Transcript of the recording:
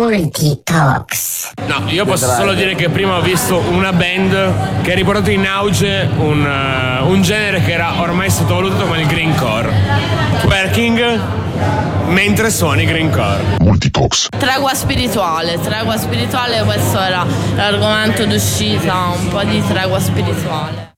Multitalks. No, io posso solo dire che prima ho visto una band che ha riportato in auge un genere che era ormai sottovalutato come il greencore. Twerking mentre suoni greencore. Multitalks. Tregua spirituale, questo era l'argomento d'uscita, un po' di tregua spirituale.